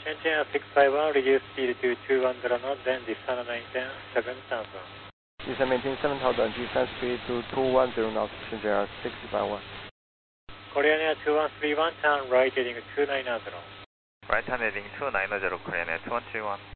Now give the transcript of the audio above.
Change 651, reduce speed to 210 knots, then descend 910, 7,000. Descend maintain 7,000, descend speed to 210 knots, change 651. Korean Air 2131, turn right heading 290. Right hand heading 290, Korean Air 2131.